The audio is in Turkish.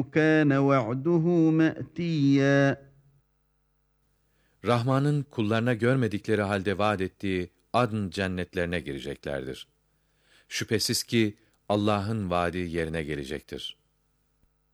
كَانَ وَعْدُهُ مَأْتِيًّا. Rahman'ın kullarına görmedikleri halde vaat ettiği adn cennetlerine gireceklerdir. Şüphesiz ki Allah'ın vaadi yerine gelecektir.